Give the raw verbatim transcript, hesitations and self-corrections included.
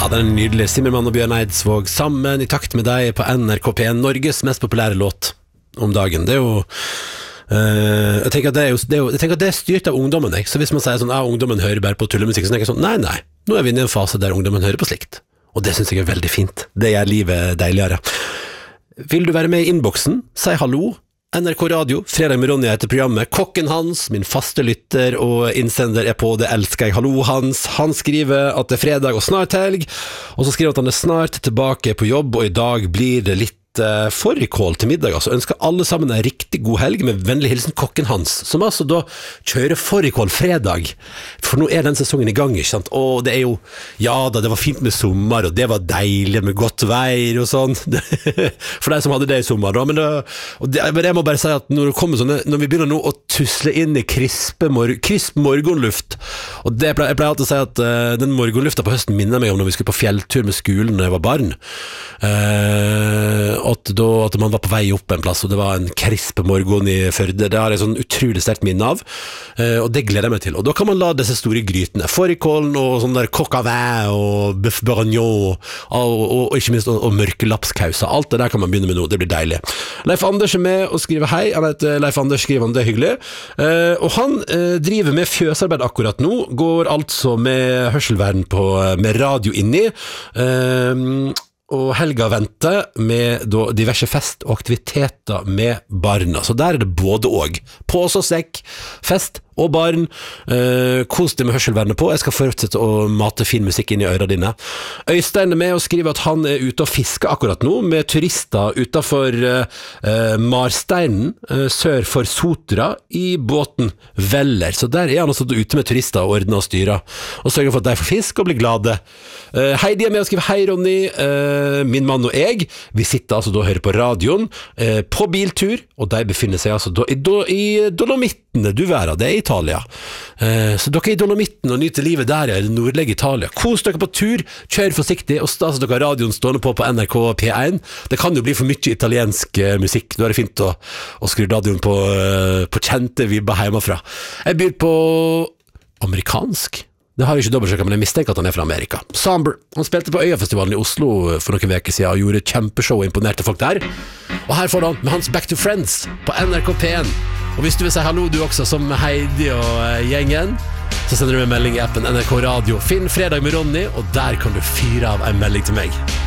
Ja, det er nydelig. Simmermann og Bjørn Eidsvåg sammen i takt med deg på N R K P, Norges mest populære låt om dagen. Det er jo uh, jeg, tenker at det er jo, det er jo, jeg tenker at det er styrt av ungdommen, jeg. Så hvis man sier sånn, ja, ungdommen hører bare på tullemusikk, så tenker jeg sånn, nei, nei, nå er vi inne i en fase der ungdommen hører på slikt. Og det synes jeg er veldig fint. Det gjør livet deiligere. Vil du være med i innboksen? Si hallo. N R K Radio, fredag med Ronny heter programmet. Kokken Hans, min faste lytter og innsender er på, det elsker jeg. Hallo Hans. Han skriver at det er fredag og snart helg, og så skriver han at han er snart tilbake på jobb, og i dag blir det litt uh, fårikål til middag. Altså ønsker alle sammen en riktig god helg med vennlig hilsen Kokken Hans, som altså da kjører fårikål fredag. For nå er den sesongen i gang, ikke sant? Og det er jo, ja da, det var fint med sommer, og det var deilig med godt vær og sånn. For deg som hadde det i sommer, da. Men, det, og det, men jeg må bare si at når det kommer sånne, når vi begynner nå å tusle inn i krispe mor, krisp morgenluft, og det, jeg pleier, jeg pleier alltid å si at uh, den morgenlufta på høsten minner meg om når vi skulle på fjelltur med skolen da jeg var barn. Uh, at, da, at man var på vei opp en plass, og det var en krispe morgen i Førde. Det har jeg sånn utrolig sterkt minne av, uh, og det gleder jeg meg til. Og da kan man la disse store grytene, fårikålen og sånn der coq au vin og bœuf bourguignon og, og, og, og ikke minst og, og mørkelapskauser. Alt det der kan man begynne med nå, det blir deilig. Leif Anders er med og skriver hei. Han heter Leif Anders, skriver han, det er hyggelig. Uh, og han uh, driver med fjøsarbeid akkurat nå, går altså med hørselvern på, med radio inni, uh, og helga venter med da, diverse fest og aktiviteter med barna. Så der er det både og. Pås og sekk, fest og barn. Uh, kos deg med hørselvernet på. Jeg skal fortsette å mate fin musikk inn i ørene dine. Øystein er med og skriver at han er ute og fisker akkurat nå med turister utenfor uh, uh, Marsteinen, uh, sør for Sotra, i båten Veller. Så der er han også ute med turister og ordner og styrer, og sørger for at de får fisk og blir glade. Uh, Heidi er med og skriver hei Ronny, uh, min mann og jeg, vi sitter altså da og hører på radioen, uh, på biltur, og de befinner seg altså da i, do, i Dolomittene, du værer, det er Italia. Uh, så dere er i Dolomitten og nyter livet der i det nordlige Italia. Kos dere på tur, kjør forsiktig, og stas dere har radioen stående på på N R K P én. Det kan jo bli for mye italiensk uh, musikk. Nå er det fint å, å skru radioen på, uh, på kjente vibber hjemmefra. Jeg byr på amerikansk. Det har jeg ikke dobbeltsjekket, men jeg mistenker at han er fra Amerika. Somber. Han spilte på Øyafestivalen i Oslo for noen veker siden og gjorde et kjempeshow og imponerte folk der. Og her får han med hans Back to Friends på N R K P én. Og hvis du vil si hallo du også, som Heidi og gjengen, så sender du meg en melding i appen N R K Radio. Finn fredag med Ronny, og der kan du fyre av en melding til meg.